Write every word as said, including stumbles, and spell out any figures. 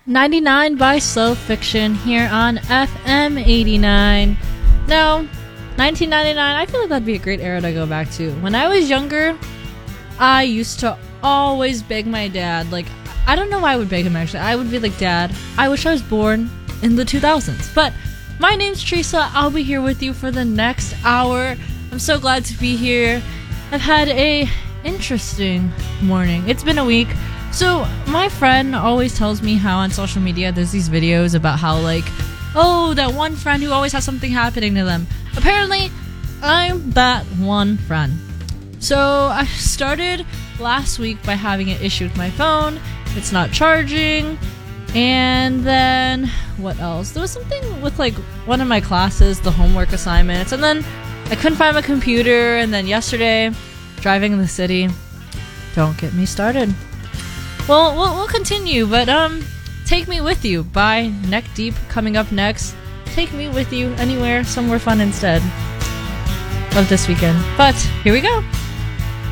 ninety-nine by Slow Fiction here on F M eighty-nine. Now, nineteen ninety-nine, I feel like that'd be a great era to go back to. When I was younger, I used to always beg my dad. Like, I don't know why I would beg him actually. I would be like, Dad, I wish I was born in the two thousands. But my name's Teresa. I'll be here with you for the next hour. I'm so glad to be here. I've had a interesting morning. It's been a week. So my friend always tells me how on social media there's these videos about how, like, oh, that one friend who always has something happening to them. Apparently, I'm that one friend. So I started last week by having an issue with my phone. It's not charging. And then, what else? There was something with, like, one of my classes, the homework assignments. And then I couldn't find my computer. And then yesterday, driving in the city. Don't get me started. Well, we'll, we'll continue, but um, Take Me With You by Neck Deep coming up next. Take me with you anywhere, somewhere fun instead of this weekend. But here we go.